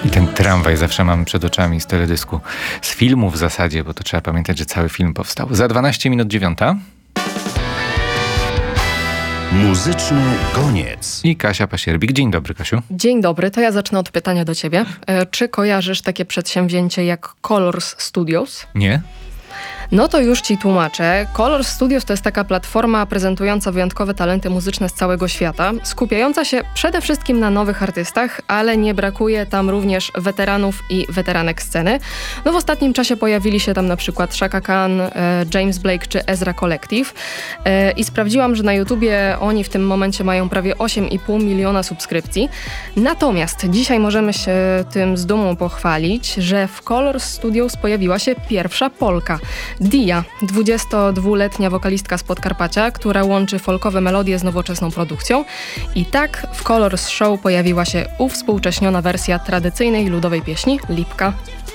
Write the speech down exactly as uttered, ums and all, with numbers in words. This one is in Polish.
I ten tramwaj zawsze mam przed oczami z teledysku. Z filmu w zasadzie, bo to trzeba pamiętać, że cały film powstał. Za dwanaście minut dziewiąta. Muzyczny koniec. I Kasia Pasierbik. Dzień dobry, Kasiu. Dzień dobry, to ja zacznę od pytania do ciebie. E, czy kojarzysz takie przedsięwzięcie jak Colors Studios? Nie? No to już ci tłumaczę. Colors Studios to jest taka platforma prezentująca wyjątkowe talenty muzyczne z całego świata, skupiająca się przede wszystkim na nowych artystach, ale nie brakuje tam również weteranów i weteranek sceny. No w ostatnim czasie pojawili się tam na przykład Chaka Khan, e, James Blake czy Ezra Collective e, i sprawdziłam, że na YouTubie oni w tym momencie mają prawie osiem i pół miliona subskrypcji. Natomiast dzisiaj możemy się tym z dumą pochwalić, że w Colors Studios pojawiła się pierwsza Polka. Dia, dwudziestodwuletnia wokalistka z Podkarpacia, która łączy folkowe melodie z nowoczesną produkcją. I tak w Colors Show pojawiła się uwspółcześniona wersja tradycyjnej ludowej pieśni Lipka.